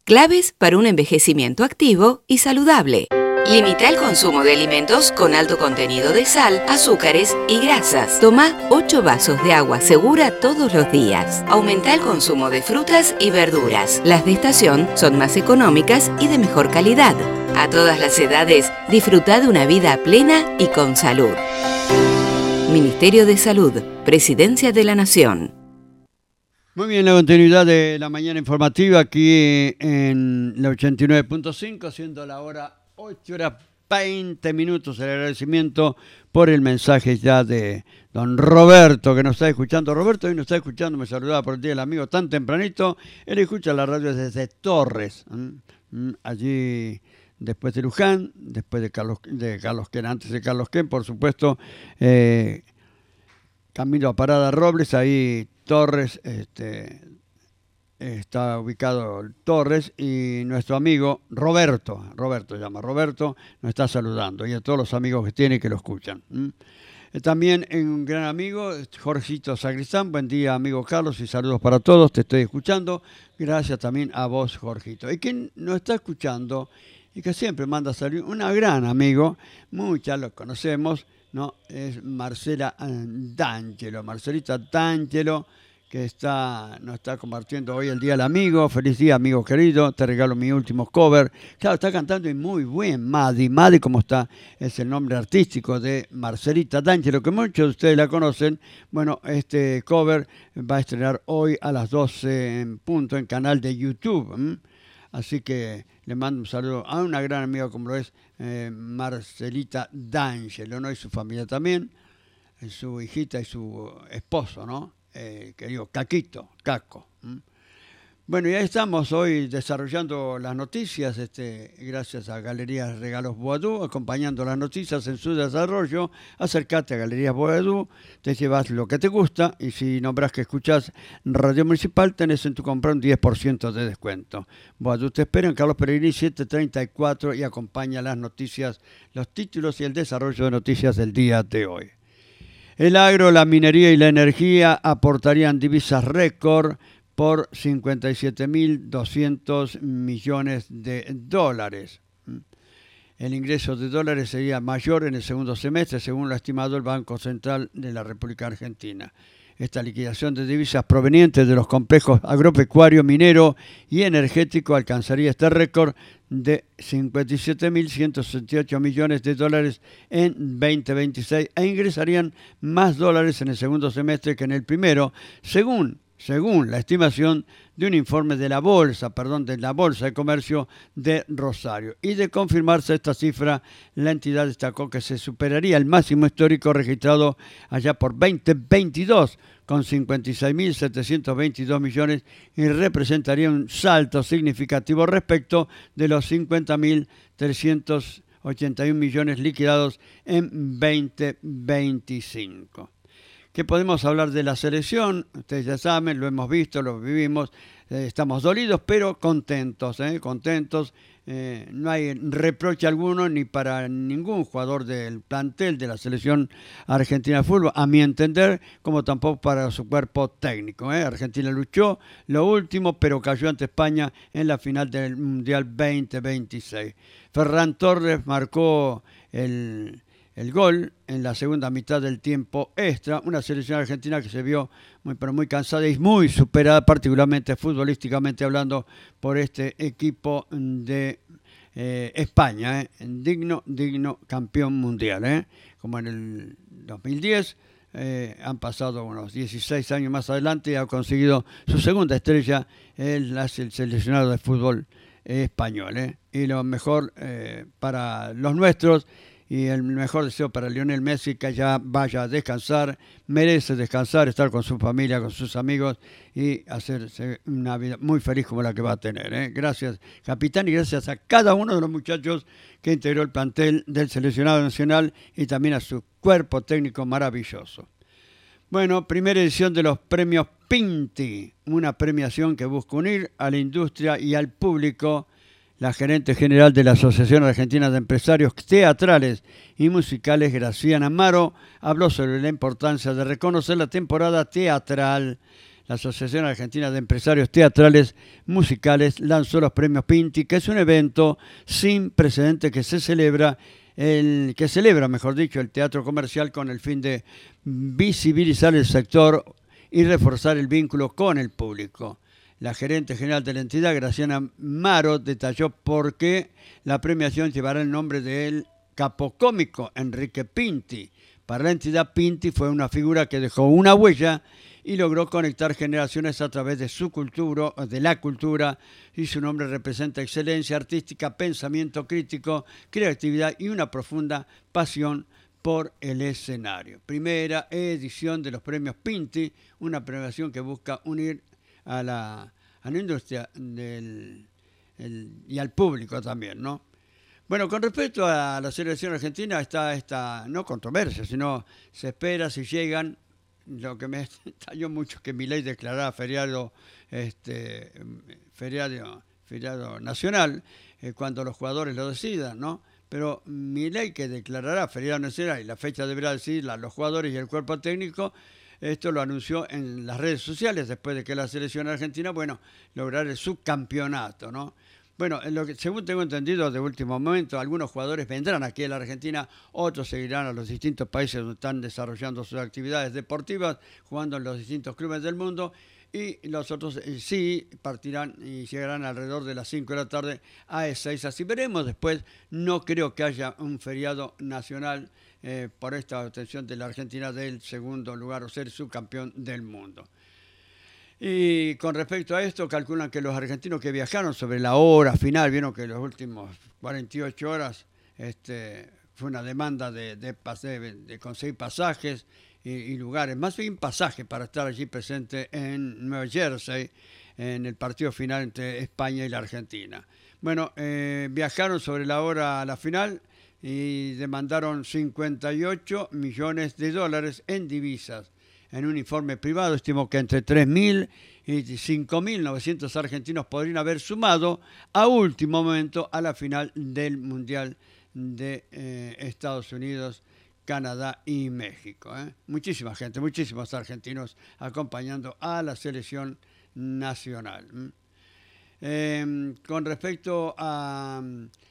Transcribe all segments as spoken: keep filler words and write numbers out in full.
Claves para un envejecimiento activo y saludable. Limita el consumo de alimentos con alto contenido de sal, azúcares y grasas. Toma ocho vasos de agua segura todos los días. Aumenta el consumo de frutas y verduras. Las de estación son más económicas y de mejor calidad. A todas las edades, disfruta de una vida plena y con salud. Ministerio de Salud, Presidencia de la Nación. Muy bien, la continuidad de la mañana informativa aquí en la ochenta y nueve punto cinco, siendo la hora ocho horas veinte minutos. El agradecimiento por el mensaje ya de don Roberto, que nos está escuchando. Roberto hoy nos está escuchando, me saludaba por el día del amigo tan tempranito. Él escucha la radio desde Torres, allí después de Luján, después de Carlos, de Carlos Quén, antes de Carlos Quén, por supuesto, eh, camino a Parada Robles, ahí Torres, este, está ubicado Torres, y nuestro amigo Roberto, Roberto llama Roberto, nos está saludando, y a todos los amigos que tiene que lo escuchan. ¿Mm? También un gran amigo, Jorgito Sacristán. Buen día, amigo Carlos, y saludos para todos, te estoy escuchando. Gracias también a vos, Jorgito. Y quien nos está escuchando y que siempre manda salir, una gran amigo, muchas lo conocemos, ¿no? Es Marcela D'Angelo, Marcelita D'Angelo, que está, nos está compartiendo hoy el Día del Amigo. Feliz día, amigo querido, te regalo mi último cover. Claro, está cantando y muy buen Madi. Madi, como está, es el nombre artístico de Marcelita D'Angelo, que muchos de ustedes la conocen. Bueno, este cover va a estrenar hoy a las doce en punto en canal de YouTube. ¿m? Así que le mando un saludo a una gran amiga como lo es eh, Marcelita D'Angelo, ¿no? Y su familia también, su hijita y su esposo, ¿no? Eh, querido Caquito, Caco. ¿Mm? Bueno, ya estamos hoy desarrollando las noticias, este, gracias a Galerías Regalos Boadú, acompañando las noticias en su desarrollo. Acércate a Galerías Boadú, te llevas lo que te gusta, y si nombras que escuchás Radio Municipal, tenés en tu compra un diez por ciento de descuento. Boadú te espera en Carlos Peregrini setecientos treinta y cuatro y acompaña las noticias, los títulos y el desarrollo de noticias del día de hoy. El agro, la minería y la energía aportarían divisas récord por cincuenta y siete mil doscientos millones de dólares. El ingreso de dólares sería mayor en el segundo semestre, según lo ha estimado el Banco Central de la República Argentina. Esta liquidación de divisas provenientes de los complejos agropecuario, minero y energético alcanzaría este récord de cincuenta y siete mil ciento sesenta y ocho millones de dólares en veinte veintiséis e ingresarían más dólares en el segundo semestre que en el primero, según según la estimación de un informe de la Bolsa, perdón, de la Bolsa de Comercio de Rosario. Y de confirmarse esta cifra, la entidad destacó que se superaría el máximo histórico registrado allá por veinte veintidós, con cincuenta y seis mil setecientos veintidós millones, y representaría un salto significativo respecto de los cincuenta mil trescientos ochenta y un millones liquidados en veinte veinticinco. ¿Qué podemos hablar de la selección? Ustedes ya saben, lo hemos visto, lo vivimos, eh, estamos dolidos, pero contentos, ¿eh? contentos. Eh, no hay reproche alguno ni para ningún jugador del plantel de la selección argentina de fútbol, a mi entender, como tampoco para su cuerpo técnico. ¿eh? Argentina luchó lo último, pero cayó ante España en la final del Mundial veinte veintiséis. Ferran Torres marcó el... el gol en la segunda mitad del tiempo extra, una selección argentina que se vio muy, pero muy cansada y muy superada, particularmente futbolísticamente hablando, por este equipo de eh, España, ¿eh? digno, digno campeón mundial, ¿eh? como en el dos mil diez, eh, han pasado unos dieciséis años más adelante y ha conseguido su segunda estrella, el, el seleccionado de fútbol eh, español, ¿eh? y lo mejor eh, para los nuestros. Y el mejor deseo para Lionel Messi, que ya vaya a descansar, merece descansar, estar con su familia, con sus amigos y hacerse una vida muy feliz como la que va a tener. ¿eh? Gracias, capitán, y gracias a cada uno de los muchachos que integró el plantel del seleccionado nacional y también a su cuerpo técnico maravilloso. Bueno, primera edición de los premios Pinti, una premiación que busca unir a la industria y al público. La gerente general de la Asociación Argentina de Empresarios Teatrales y Musicales, Graciana Amaro, habló sobre la importancia de reconocer la temporada teatral. la Asociación Argentina de Empresarios Teatrales Musicales lanzó los premios Pinti, que es un evento sin precedentes que se celebra, el, que celebra, mejor dicho, el teatro comercial con el fin de visibilizar el sector y reforzar el vínculo con el público. La gerente general de la entidad, Graciana Maro, detalló por qué la premiación llevará el nombre del capocómico Enrique Pinti. Para la entidad, Pinti fue una figura que dejó una huella y logró conectar generaciones a través de su cultura, de la cultura, y su nombre representa excelencia artística, pensamiento crítico, creatividad y una profunda pasión por el escenario. Primera edición de los premios Pinti, una premiación que busca unir a la, a la industria del, el, y al público también, ¿no? Bueno, con respecto a la selección argentina está esta, no controversia, sino se espera si llegan, lo que me estalló mucho es que Milei declarara feriado, este, feriado, feriado nacional eh, cuando los jugadores lo decidan, ¿no? Pero Milei, que declarará feriado nacional y la fecha deberá decidirla los jugadores y el cuerpo técnico, esto lo anunció en las redes sociales después de que la selección argentina, bueno, lograra el subcampeonato, ¿no? Bueno, en lo que, según tengo entendido de último momento, algunos jugadores vendrán aquí a la Argentina, otros seguirán a los distintos países donde están desarrollando sus actividades deportivas, jugando en los distintos clubes del mundo, y los otros eh, sí partirán y llegarán alrededor de las cinco de la tarde a Ezeiza. Así veremos después. No creo que haya un feriado nacional eh, por esta obtención de la Argentina del segundo lugar o ser subcampeón del mundo. Y con respecto a esto, calculan que los argentinos que viajaron sobre la hora final, vieron que los últimos cuarenta y ocho horas este, fue una demanda de, de, de, de conseguir pasajes y, y lugares, más bien pasajes para estar allí presente en Nueva Jersey, en el partido final entre España y la Argentina. Bueno, eh, viajaron sobre la hora a la final y demandaron cincuenta y ocho millones de dólares en divisas. En un informe privado estimó que entre tres mil y cinco mil novecientos argentinos podrían haber sumado a último momento a la final del Mundial de eh, Estados Unidos, Canadá y México. ¿eh? Muchísima gente, muchísimos argentinos acompañando a la selección nacional. Eh, con respecto a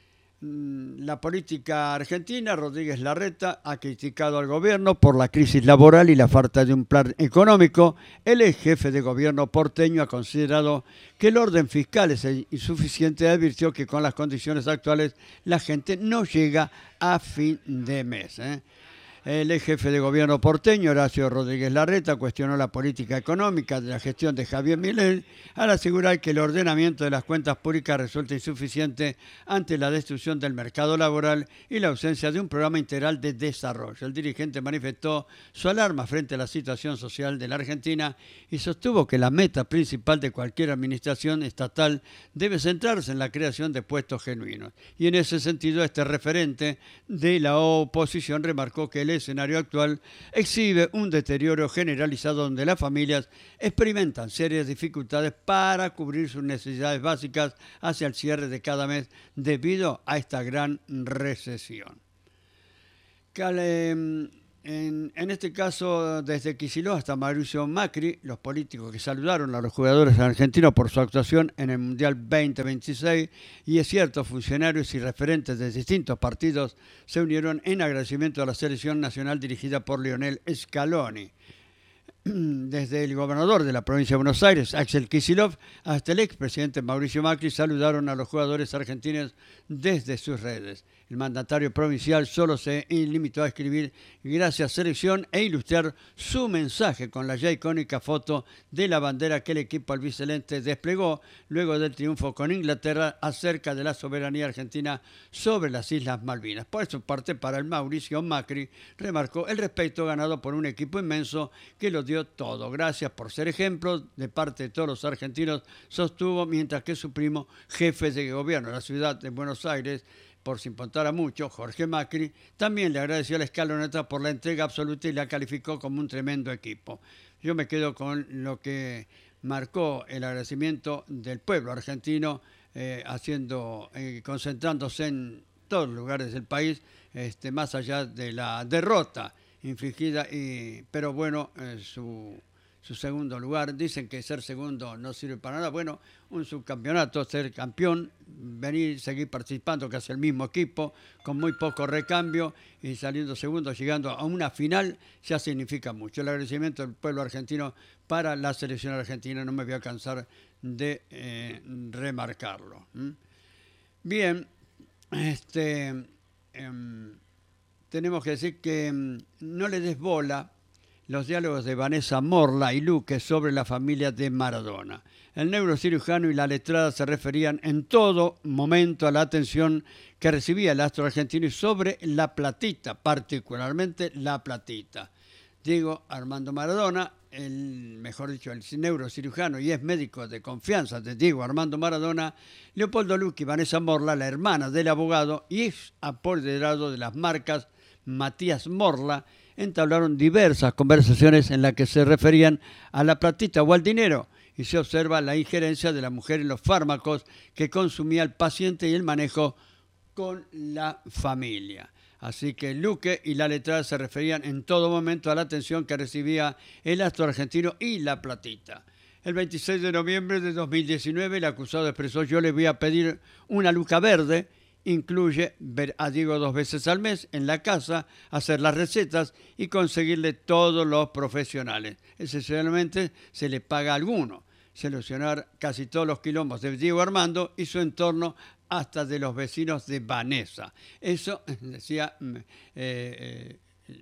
la política argentina, Rodríguez Larreta ha criticado al gobierno por la crisis laboral y la falta de un plan económico. El ex jefe de gobierno porteño ha considerado que el orden fiscal es insuficiente y advirtió que con las condiciones actuales la gente no llega a fin de mes. ¿eh? El ex jefe de gobierno porteño, Horacio Rodríguez Larreta, cuestionó la política económica de la gestión de Javier Milei al asegurar que el ordenamiento de las cuentas públicas resulta insuficiente ante la destrucción del mercado laboral y la ausencia de un programa integral de desarrollo. El dirigente manifestó su alarma frente a la situación social de la Argentina y sostuvo que la meta principal de cualquier administración estatal debe centrarse en la creación de puestos genuinos. Y en ese sentido, este referente de la oposición remarcó que el escenario actual exhibe un deterioro generalizado donde las familias experimentan serias dificultades para cubrir sus necesidades básicas hacia el cierre de cada mes debido a esta gran recesión. En, en este caso, desde Kicillof hasta Mauricio Macri, los políticos que saludaron a los jugadores argentinos por su actuación en el Mundial veinte veintiséis, y es cierto, funcionarios y referentes de distintos partidos se unieron en agradecimiento a la selección nacional dirigida por Lionel Scaloni. Desde el gobernador de la provincia de Buenos Aires, Axel Kicillof, hasta el expresidente Mauricio Macri saludaron a los jugadores argentinos desde sus redes. El mandatario provincial solo se limitó a escribir "Gracias selección" e ilustrar su mensaje con la ya icónica foto de la bandera que el equipo albiceleste desplegó luego del triunfo con Inglaterra acerca de la soberanía argentina sobre las Islas Malvinas. Por su parte, para el Mauricio Macri, remarcó el respeto ganado por un equipo inmenso que lo dio todo. Gracias por ser ejemplo de parte de todos los argentinos, sostuvo, mientras que su primo, jefe de gobierno de la ciudad de Buenos Aires, por si importara mucho, Jorge Macri, también le agradeció a la Scaloneta por la entrega absoluta y la calificó como un tremendo equipo. Yo me quedo con lo que marcó el agradecimiento del pueblo argentino, eh, haciendo, eh, concentrándose en todos los lugares del país, este, más allá de la derrota infligida, y, pero bueno, eh, su, su segundo lugar. Dicen que ser segundo no sirve para nada. Bueno, un subcampeonato, ser campeón, venir, seguir participando, que hace el mismo equipo, con muy poco recambio y saliendo segundo, llegando a una final, ya significa mucho. El agradecimiento del pueblo argentino para la selección argentina, no me voy a cansar de eh, remarcarlo. ¿Mm? Bien, este, eh, tenemos que decir que eh, no le des bola los diálogos de Vanessa Morla y Luque sobre la familia de Maradona. El neurocirujano y la letrada se referían en todo momento a la atención que recibía el astro argentino y sobre la platita, particularmente la platita. Diego Armando Maradona, el, mejor dicho, el neurocirujano y es médico de confianza de Diego Armando Maradona, Leopoldo Luque y Vanessa Morla, la hermana del abogado y ex apoderado de las marcas Matías Morla, entablaron diversas conversaciones en las que se referían a la platita o al dinero y se observa la injerencia de la mujer en los fármacos que consumía el paciente y el manejo con la familia. Así que Luque y la letrada se referían en todo momento a la atención que recibía el astro argentino y la platita. El veintiséis de noviembre de dos mil diecinueve el acusado expresó: yo le voy a pedir una luca verde. Incluye ver a Diego dos veces al mes en la casa, hacer las recetas y conseguirle todos los profesionales. Esencialmente se le paga a alguno. Solucionar casi todos los quilombos de Diego Armando y su entorno, hasta de los vecinos de Vanessa. Eso decía eh, eh,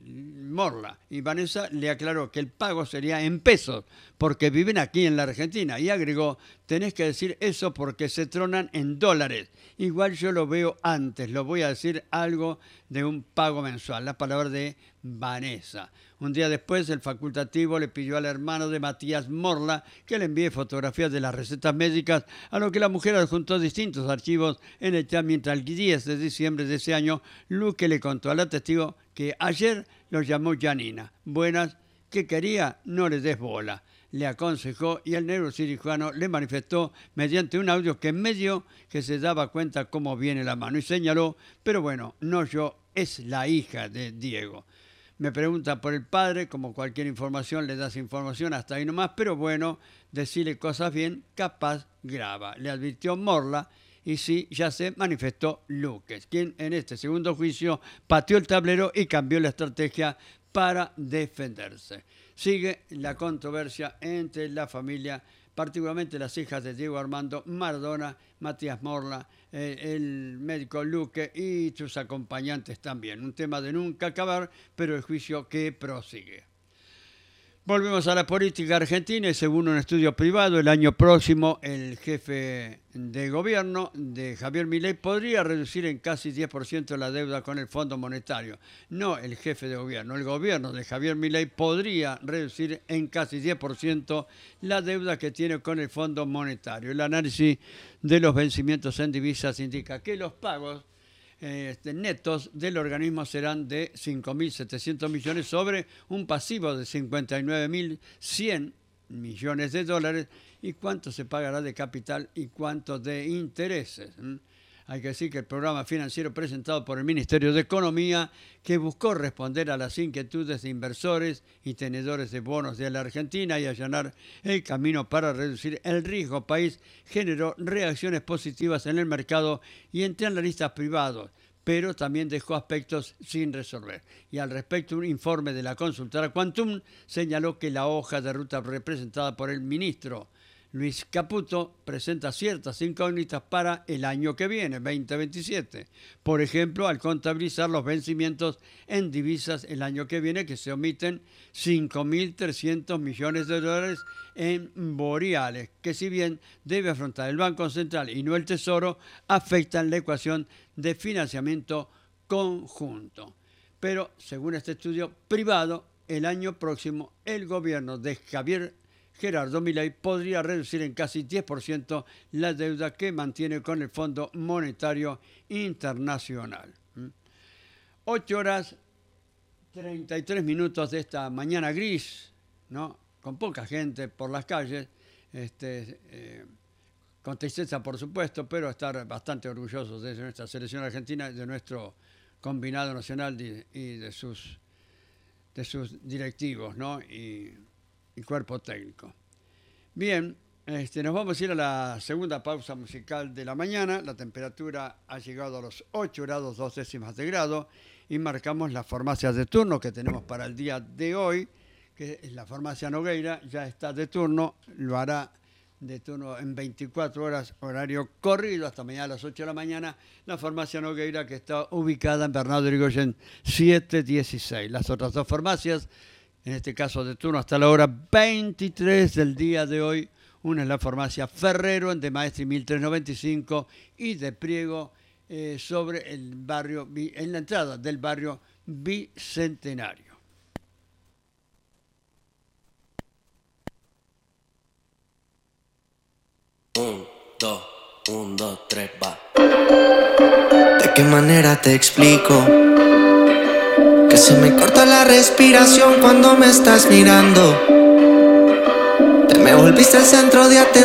Morla. Y Vanessa le aclaró que el pago sería en pesos, porque viven aquí en la Argentina. Y agregó: tenés que decir eso porque se tronan en dólares. Igual yo lo veo antes, lo voy a decir algo de un pago mensual. La palabra de Vanessa. Un día después, el facultativo le pidió al hermano de Matías Morla que le envíe fotografías de las recetas médicas, a lo que la mujer adjuntó distintos archivos en el chat, mientras el diez de diciembre de ese año, Luque le contó a la testigo que ayer lo llamó Janina. Buenas, ¿qué quería? No le des bola. Le aconsejó y el neurocirujano le manifestó mediante un audio que en medio que se daba cuenta cómo viene la mano y señaló: pero bueno, no yo, es la hija de Diego. Me pregunta por el padre, como cualquier información le das información hasta ahí nomás, pero bueno, decirle cosas bien, capaz graba. Le advirtió Morla y sí, ya se manifestó Luque, quien en este segundo juicio pateó el tablero y cambió la estrategia para defenderse. Sigue la controversia entre la familia, particularmente las hijas de Diego Armando Maradona, Matías Morla, eh, el médico Luque y sus acompañantes también. Un tema de nunca acabar, pero el juicio que prosigue. Volvemos a la política argentina y según un estudio privado, el año próximo el jefe de gobierno de Javier Milei podría reducir en casi diez por ciento la deuda con el Fondo Monetario. No el jefe de gobierno, el gobierno de Javier Milei podría reducir en casi diez por ciento la deuda que tiene con el Fondo Monetario. El análisis de los vencimientos en divisas indica que los pagos Este, netos del organismo serán de cinco mil setecientos millones sobre un pasivo de cincuenta y nueve mil cien millones de dólares. ¿Y cuánto se pagará de capital y cuánto de intereses? ¿Mm? Hay que decir que el programa financiero presentado por el Ministerio de Economía, que buscó responder a las inquietudes de inversores y tenedores de bonos de la Argentina y allanar el camino para reducir el riesgo país, generó reacciones positivas en el mercado y entre analistas privados, pero también dejó aspectos sin resolver. Y al respecto, un informe de la consultora Quantum señaló que la hoja de ruta representada por el ministro Luis Caputo presenta ciertas incógnitas para el año que viene, veinte veintisiete. Por ejemplo, al contabilizar los vencimientos en divisas el año que viene, que se omiten cinco mil trescientos millones de dólares en boreales, que si bien debe afrontar el Banco Central y no el Tesoro, afectan la ecuación de financiamiento conjunto. Pero, según este estudio privado, el año próximo el gobierno de Javier Gerardo Milei podría reducir en casi diez por ciento la deuda que mantiene con el Fondo Monetario Internacional. ocho horas treinta y tres minutos de esta mañana gris, ¿no? Con poca gente por las calles, este, eh, con tristeza por supuesto, pero estar bastante orgullosos de nuestra selección argentina, de nuestro combinado nacional y de sus, de sus directivos, ¿no? Y y cuerpo técnico. Bien, este, nos vamos a ir a la segunda pausa musical de la mañana. La temperatura ha llegado a los ocho grados dos décimas de grado y marcamos las farmacias de turno que tenemos para el día de hoy, que es la farmacia Nogueira, ya está de turno, lo hará de turno en veinticuatro horas, horario corrido, hasta mañana a las ocho de la mañana, la farmacia Nogueira, que está ubicada en Bernardo Irigoyen setecientos dieciséis. Las otras dos farmacias, en este caso de turno hasta la hora veintitrés del día de hoy, una es la farmacia Ferrero en De Maestri mil trescientos noventa y cinco y de Priego eh, sobre el barrio, en la entrada del barrio Bicentenario. Un, dos, un, dos, tres, va. ¿De qué manera te explico? Que se me corta la respiración cuando me estás mirando. Te me volviste el centro de atención.